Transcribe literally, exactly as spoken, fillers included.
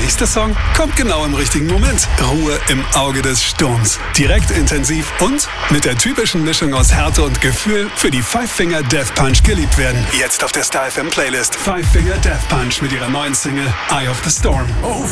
nächste Song kommt genau im richtigen Moment. Ruhe im Auge des Sturms. Direkt, intensiv und mit der typischen Mischung aus Härte und Gefühl für die Five Finger Death Punch geliebt werden. Jetzt auf der Star F M Playlist Five Finger Death Punch mit ihrer neuen Single Eye of the Storm. Oh,